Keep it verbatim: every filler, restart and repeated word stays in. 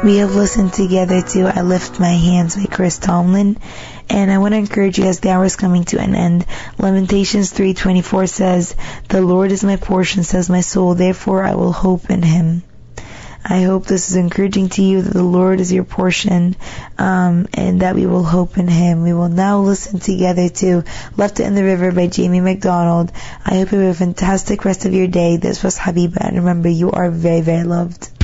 We have listened together to I Lift My Hands by Chris Tomlin. And I want to encourage you as the hour is coming to an end. Lamentations three twenty-four says, "The Lord is my portion, says my soul, therefore I will hope in him." I hope this is encouraging to you that the Lord is your portion, um, and that we will hope in him. We will now listen together to Left in the River by Jamie McDonald. I hope you have a fantastic rest of your day. This was Habiba, and remember, you are very, very loved.